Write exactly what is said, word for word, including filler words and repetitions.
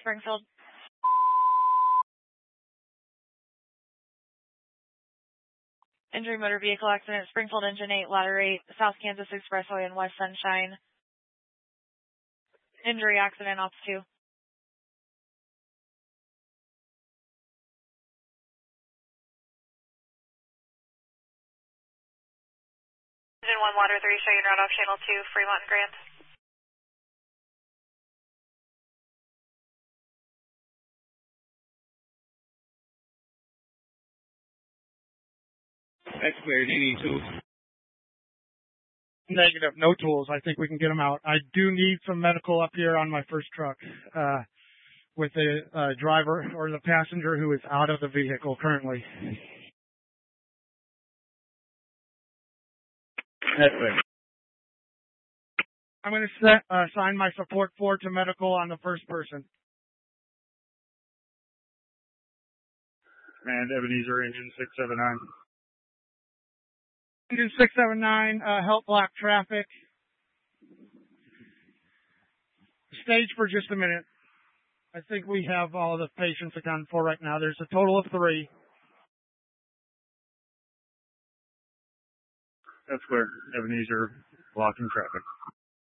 Springfield. Injury motor vehicle accident, Springfield Engine eight, Ladder eight, South Kansas Expressway and West Sunshine. Injury accident, Ops two. Engine one, Ladder three, showing route off Channel two, Fremont and Grand. That's clear. Do you need tools? Negative. No tools. I think we can get them out. I do need some medical up here on my first truck uh, with the uh, driver or the passenger who is out of the vehicle currently. That's clear. I'm going to set, uh, assign my support four to medical on the first person. Command Ebenezer, engine six seven nine. Engine six seven nine, uh, help block traffic. Stage for just a minute. I think we have all of the patients accounted for right now. There's a total of three. That's clear. Ebenezer, blocking traffic.